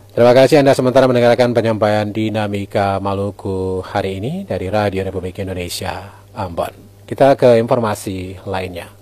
Terima kasih Anda sementara mendengarkan penyampaian Dinamika Maluku hari ini dari Radio Republik Indonesia, Ambon. Kita ke informasi lainnya.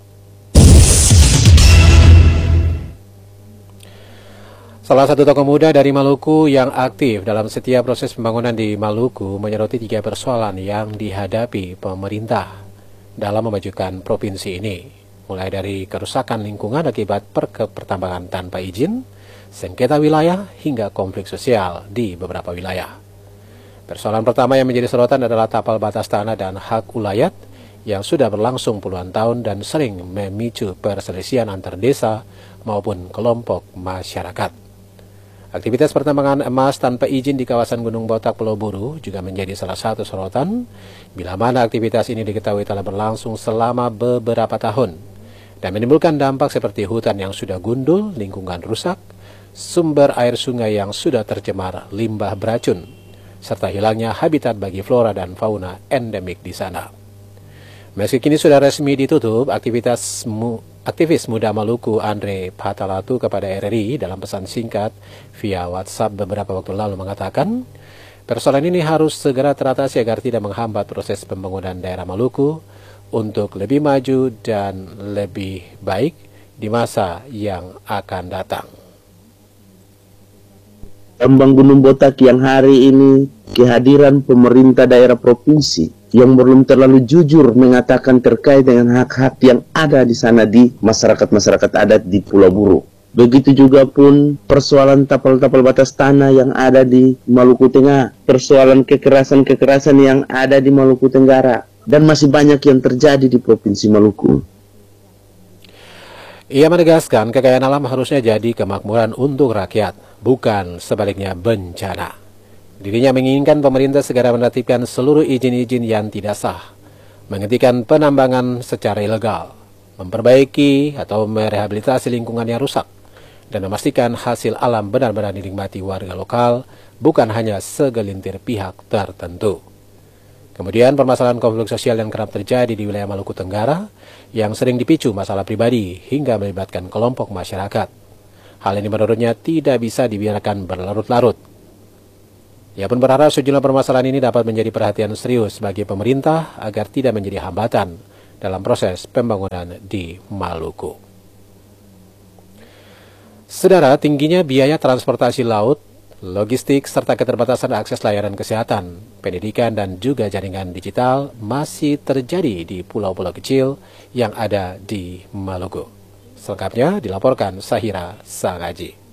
Salah satu tokoh muda dari Maluku yang aktif dalam setiap proses pembangunan di Maluku menyoroti 3 persoalan yang dihadapi pemerintah dalam memajukan provinsi ini, mulai dari kerusakan lingkungan akibat pertambangan tanpa izin, sengketa wilayah, hingga konflik sosial di beberapa wilayah. Persoalan pertama yang menjadi sorotan adalah tapal batas tanah dan hak ulayat yang sudah berlangsung puluhan tahun dan sering memicu perselisihan antar desa maupun kelompok masyarakat. Aktivitas pertambangan emas tanpa izin di kawasan Gunung Botak, Pulau Buru juga menjadi salah satu sorotan, bila mana aktivitas ini diketahui telah berlangsung selama beberapa tahun dan menimbulkan dampak seperti hutan yang sudah gundul, lingkungan rusak, sumber air sungai yang sudah tercemar limbah beracun, serta hilangnya habitat bagi flora dan fauna endemik di sana. Meski kini sudah resmi ditutup, aktivis muda Maluku Andre Patalatu kepada RRI dalam pesan singkat via WhatsApp beberapa waktu lalu mengatakan, persoalan ini harus segera teratasi agar tidak menghambat proses pembangunan daerah Maluku untuk lebih maju dan lebih baik di masa yang akan datang. Tambang Gunung Botak yang hari ini kehadiran pemerintah daerah provinsi yang belum terlalu jujur mengatakan terkait dengan hak-hak yang ada di sana di masyarakat-masyarakat adat di Pulau Buru. Begitu juga pun persoalan tapal-tapal batas tanah yang ada di Maluku Tengah, persoalan kekerasan-kekerasan yang ada di Maluku Tenggara, dan masih banyak yang terjadi di Provinsi Maluku. Ia menegaskan kekayaan alam harusnya jadi kemakmuran untuk rakyat, bukan sebaliknya bencana. Dirinya menginginkan pemerintah segera menertibkan seluruh izin-izin yang tidak sah, menghentikan penambangan secara ilegal, memperbaiki atau merehabilitasi lingkungan yang rusak, dan memastikan hasil alam benar-benar dinikmati warga lokal, bukan hanya segelintir pihak tertentu. Kemudian permasalahan konflik sosial yang kerap terjadi di wilayah Maluku Tenggara, yang sering dipicu masalah pribadi hingga melibatkan kelompok masyarakat. Hal ini menurutnya tidak bisa dibiarkan berlarut-larut. Ia pun berharap sejumlah permasalahan ini dapat menjadi perhatian serius bagi pemerintah agar tidak menjadi hambatan dalam proses pembangunan di Maluku. Saudara, tingginya biaya transportasi laut, logistik, serta keterbatasan akses layanan kesehatan, pendidikan, dan juga jaringan digital masih terjadi di pulau-pulau kecil yang ada di Maluku. Selengkapnya dilaporkan Sahira Sangaji.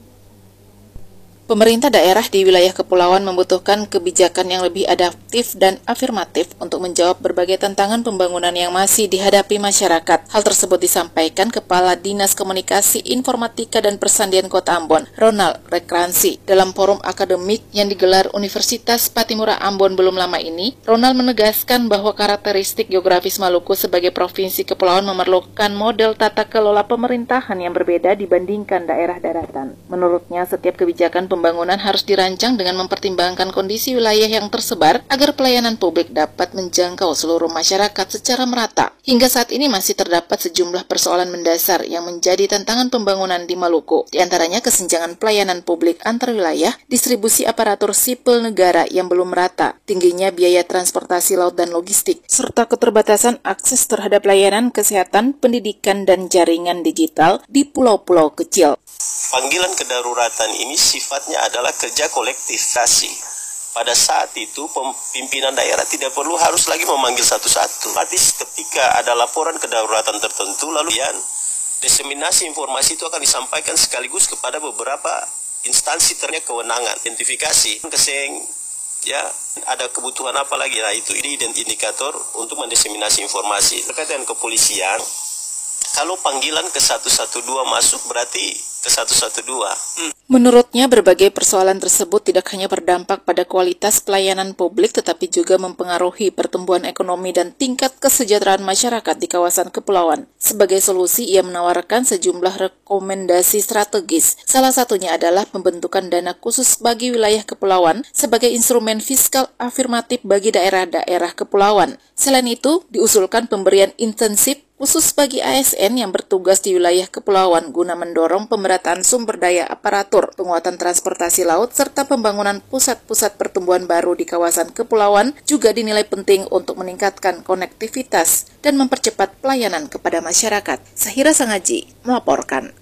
Pemerintah daerah di wilayah kepulauan membutuhkan kebijakan yang lebih adaptif dan afirmatif untuk menjawab berbagai tantangan pembangunan yang masih dihadapi masyarakat. Hal tersebut disampaikan Kepala Dinas Komunikasi Informatika dan Persandian Kota Ambon, Ronald Rekransi, dalam forum akademik yang digelar Universitas Patimura Ambon belum lama ini. Ronald menegaskan bahwa karakteristik geografis Maluku sebagai provinsi kepulauan memerlukan model tata kelola pemerintahan yang berbeda dibandingkan daerah daratan. Menurutnya, setiap kebijakan pembangunan harus dirancang dengan mempertimbangkan kondisi wilayah yang tersebar agar pelayanan publik dapat menjangkau seluruh masyarakat secara merata. Hingga saat ini masih terdapat sejumlah persoalan mendasar yang menjadi tantangan pembangunan di Maluku. Di antaranya kesenjangan pelayanan publik antar wilayah, distribusi aparatur sipil negara yang belum merata, tingginya biaya transportasi laut dan logistik, serta keterbatasan akses terhadap layanan kesehatan, pendidikan, dan jaringan digital di pulau-pulau kecil. Panggilan kedaruratan ini sifatnya adalah kerja kolektifikasi. Pada saat itu pimpinan daerah tidak perlu harus lagi memanggil satu-satu. Artis ketika ada laporan kedaruratan tertentu, lalu diseminasi informasi itu akan disampaikan sekaligus kepada beberapa instansi terkait kewenangan, identifikasi, keseng, ya ada kebutuhan apa lagi. Nah itu ini indikator untuk mendiseminasi informasi. Terkait dengan kepolisian, kalau panggilan ke 112 masuk berarti ke 112. Menurutnya, berbagai persoalan tersebut tidak hanya berdampak pada kualitas pelayanan publik, tetapi juga mempengaruhi pertumbuhan ekonomi dan tingkat kesejahteraan masyarakat di kawasan kepulauan. Sebagai solusi, ia menawarkan sejumlah rekomendasi strategis. Salah satunya adalah pembentukan dana khusus bagi wilayah kepulauan sebagai instrumen fiskal afirmatif bagi daerah-daerah kepulauan. Selain itu, diusulkan pemberian intensif khusus bagi ASN yang bertugas di wilayah kepulauan guna mendorong pemerataan sumber daya aparatur, penguatan transportasi laut, serta pembangunan pusat-pusat pertumbuhan baru di kawasan kepulauan juga dinilai penting untuk meningkatkan konektivitas dan mempercepat pelayanan kepada masyarakat. Sahira Sangaji melaporkan.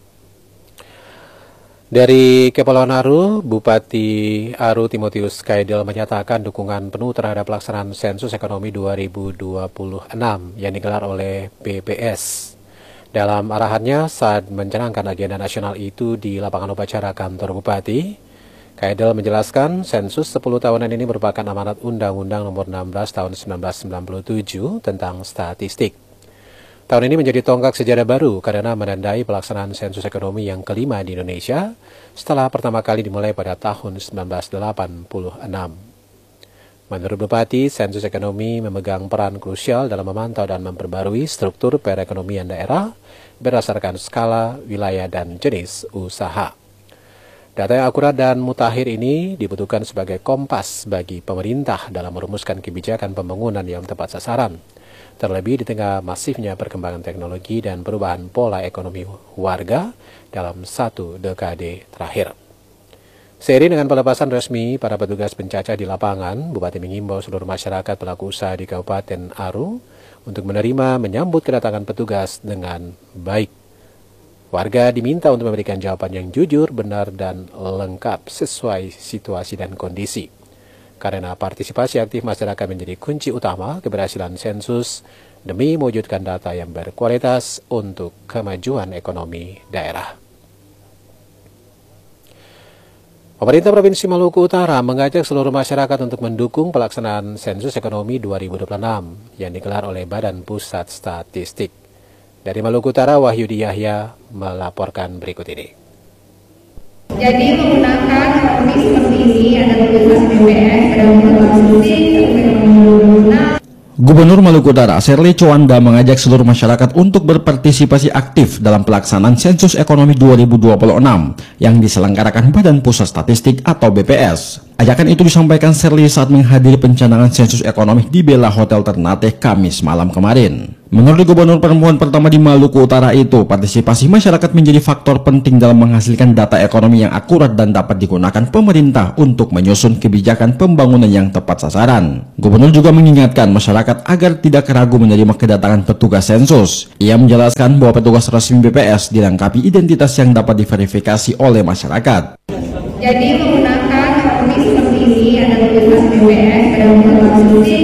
Dari Kepulauan Aru, Bupati Aru Timotius Kaidel menyatakan dukungan penuh terhadap pelaksanaan sensus ekonomi 2026 yang digelar oleh BPS. Dalam arahannya saat mencanangkan agenda nasional itu di lapangan upacara kantor Bupati, Kaidel menjelaskan sensus 10 tahunan ini merupakan amanat Undang-Undang Nomor 16 Tahun 1997 tentang statistik. Tahun ini menjadi tonggak sejarah baru karena menandai pelaksanaan sensus ekonomi yang kelima di Indonesia setelah pertama kali dimulai pada tahun 1986. Menurut Bupati, sensus ekonomi memegang peran krusial dalam memantau dan memperbarui struktur perekonomian daerah berdasarkan skala, wilayah, dan jenis usaha. Data yang akurat dan mutakhir ini dibutuhkan sebagai kompas bagi pemerintah dalam merumuskan kebijakan pembangunan yang tepat sasaran, terlebih di tengah masifnya perkembangan teknologi dan perubahan pola ekonomi warga dalam 1 dekade terakhir. Seiring dengan pelepasan resmi para petugas pencacah di lapangan, Bupati mengimbau seluruh masyarakat pelaku usaha di Kabupaten Aru untuk menyambut kedatangan petugas dengan baik. Warga diminta untuk memberikan jawaban yang jujur, benar, dan lengkap sesuai situasi dan kondisi. Karena partisipasi aktif masyarakat menjadi kunci utama keberhasilan sensus demi mewujudkan data yang berkualitas untuk kemajuan ekonomi daerah. Pemerintah Provinsi Maluku Utara mengajak seluruh masyarakat untuk mendukung pelaksanaan sensus ekonomi 2026 yang digelar oleh Badan Pusat Statistik. Dari Maluku Utara, Wahyudi Yahya melaporkan berikut ini. Jadi menggunakan teknik seperti ini ada tugas BPS dalam mengkonsumsi Gubernur Maluku Utara, Sherly Chowanda mengajak seluruh masyarakat untuk berpartisipasi aktif dalam pelaksanaan sensus ekonomi 2026 yang diselenggarakan Badan Pusat Statistik atau BPS. Ajakan itu disampaikan Sherly saat menghadiri pencanangan sensus ekonomi di Bella Hotel Ternate Kamis malam kemarin. Menurut Gubernur perempuan pertama di Maluku Utara itu, partisipasi masyarakat menjadi faktor penting dalam menghasilkan data ekonomi yang akurat dan dapat digunakan pemerintah untuk menyusun kebijakan pembangunan yang tepat sasaran. Gubernur juga mengingatkan masyarakat agar tidak ragu menerima kedatangan petugas sensus. Ia menjelaskan bahwa petugas resmi BPS dilengkapi identitas yang dapat diverifikasi oleh masyarakat. Jadi menggunakan teknik seperti ini ada tugas BPS dalam mengkonsumsi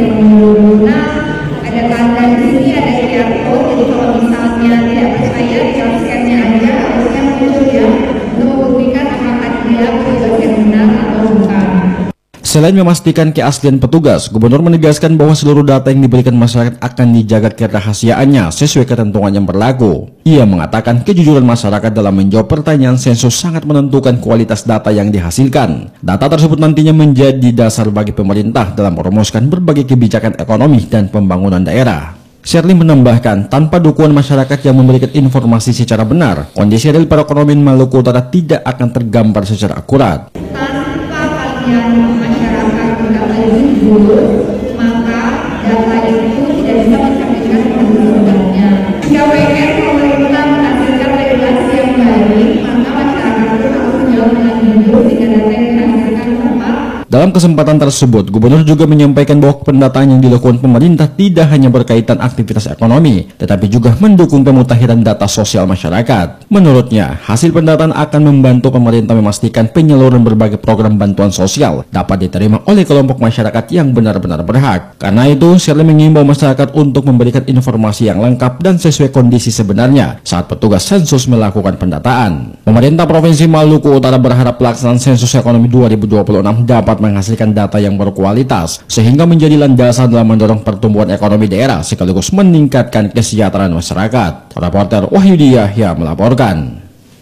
ada tanda di sini, ada QR code. Jadi kalau misalnya tidak percaya, tinggal scan-nya aja, harusnya muncul ya untuk membuktikan apakah dia petugas yang benar atau bukan. Selain memastikan keaslian petugas, Gubernur menegaskan bahwa seluruh data yang diberikan masyarakat akan dijaga kerahasiaannya sesuai ketentuan yang berlaku. Ia mengatakan kejujuran masyarakat dalam menjawab pertanyaan sensus sangat menentukan kualitas data yang dihasilkan. Data tersebut nantinya menjadi dasar bagi pemerintah dalam merumuskan berbagai kebijakan ekonomi dan pembangunan daerah. Sherly menambahkan, tanpa dukungan masyarakat yang memberikan informasi secara benar, kondisi real perekonomian Maluku Utara tidak akan tergambar secara akurat. Tanpa kalian masyarakat tidak jujur, maka data itu tidak bisa mencerminkan kebenarannya. Jika pengen pemerintah menghasilkan regulasi yang baik, maka masyarakat itu harus menjawab dengan jujur dengan data yang dihasilkan tepat. Dalam kesempatan tersebut, Gubernur juga menyampaikan bahwa pendataan yang dilakukan pemerintah tidak hanya berkaitan aktivitas ekonomi, tetapi juga mendukung pemutakhiran data sosial masyarakat. Menurutnya, hasil pendataan akan membantu pemerintah memastikan penyaluran berbagai program bantuan sosial dapat diterima oleh kelompok masyarakat yang benar-benar berhak. Karena itu, Sherly mengimbau masyarakat untuk memberikan informasi yang lengkap dan sesuai kondisi sebenarnya saat petugas sensus melakukan pendataan. Pemerintah Provinsi Maluku Utara berharap pelaksanaan sensus ekonomi 2026 dapat menghasilkan data yang berkualitas sehingga menjadi landasan dalam mendorong pertumbuhan ekonomi daerah sekaligus meningkatkan kesejahteraan masyarakat. Reporter Wahyudi Yahya melaporkan.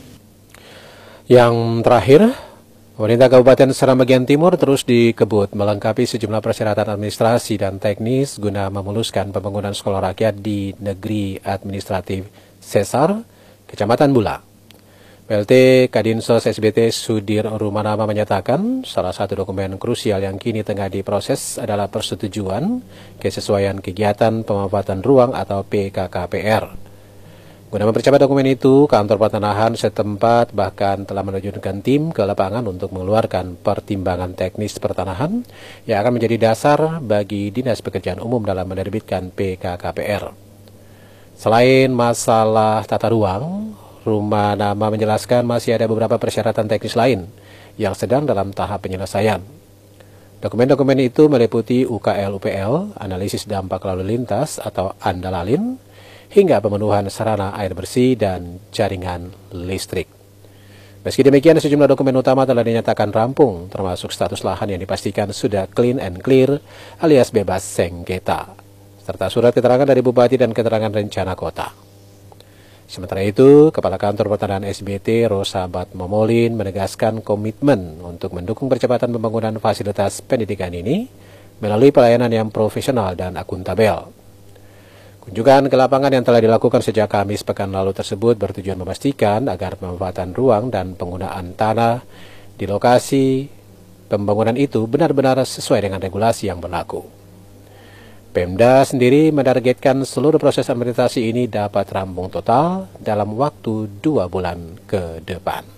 Yang terakhir, pemerintah Kabupaten Seram bagian Timur terus dikebut melengkapi sejumlah persyaratan administrasi dan teknis guna memuluskan pembangunan sekolah rakyat di Negeri Administratif Sesar, Kecamatan Bula. PLT Kadinsos SBT Sudir Rumanama menyatakan salah satu dokumen krusial yang kini tengah diproses adalah persetujuan kesesuaian kegiatan pemanfaatan ruang atau PKKPR. Guna mempercepat dokumen itu, kantor pertanahan setempat bahkan telah menerjunkan tim ke lapangan untuk mengeluarkan pertimbangan teknis pertanahan yang akan menjadi dasar bagi Dinas Pekerjaan Umum dalam menerbitkan PKKPR. Selain masalah tata ruang, Rumanama menjelaskan masih ada beberapa persyaratan teknis lain yang sedang dalam tahap penyelesaian. Dokumen-dokumen itu meliputi UKL-UPL, analisis dampak lalu lintas atau ANDALALIN, hingga pemenuhan sarana air bersih dan jaringan listrik. Meski demikian, sejumlah dokumen utama telah dinyatakan rampung, termasuk status lahan yang dipastikan sudah clean and clear alias bebas sengketa, serta surat keterangan dari Bupati dan keterangan rencana kota. Sementara itu, Kepala Kantor Pertanahan SBT Rosabat Momolin menegaskan komitmen untuk mendukung percepatan pembangunan fasilitas pendidikan ini melalui pelayanan yang profesional dan akuntabel. Kunjungan ke lapangan yang telah dilakukan sejak Kamis pekan lalu tersebut bertujuan memastikan agar pemanfaatan ruang dan penggunaan tanah di lokasi pembangunan itu benar-benar sesuai dengan regulasi yang berlaku. Pemda sendiri menargetkan seluruh proses administrasi ini dapat rampung total dalam waktu 2 bulan ke depan.